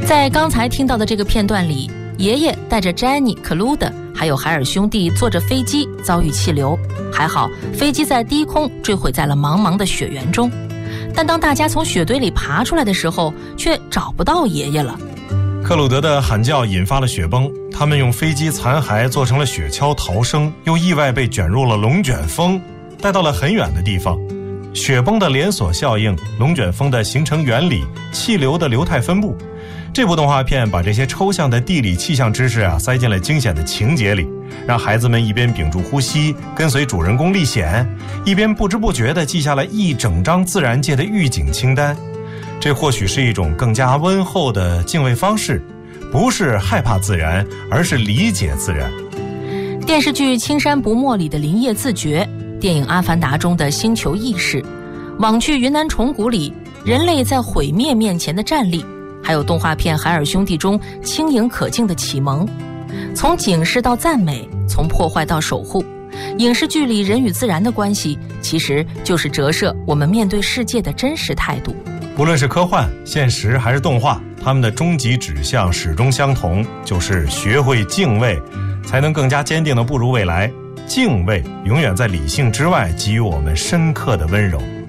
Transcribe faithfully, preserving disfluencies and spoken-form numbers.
在刚才听到的这个片段里，爷爷带着詹妮、克鲁德还有海尔兄弟坐着飞机遭遇气流，还好飞机在低空坠毁在了茫茫的雪原中。但当大家从雪堆里爬出来的时候，却找不到爷爷了。 克鲁德的喊叫引发了雪崩，他们用飞机残骸做成了雪橇逃生，又意外被卷入了龙卷风，带到了很远的地方。雪崩的连锁效应，龙卷风的形成原理，气流的流态分布，这部动画片把这些抽象的地理气象知识啊塞进了惊险的情节里，让孩子们一边屏住呼吸跟随主人公历险，一边不知不觉地记下了一整张自然界的预警清单。这或许是一种更加温厚的敬畏方式，不是害怕自然，而是理解自然。 电视剧《青山不没》里的林业自觉，电影《阿凡达》中的星球意识，网剧《云南虫谷》里人类在毁灭面前的站立，还有动画片《海尔兄弟》中轻盈可敬的启蒙。从警示到赞美，从破坏到守护，影视剧里人与自然的关系，其实就是折射我们面对世界的真实态度。 无论是科幻、现实还是动画，他们的终极指向始终相同，就是学会敬畏，才能更加坚定地步入未来。敬畏永远在理性之外给予我们深刻的温柔。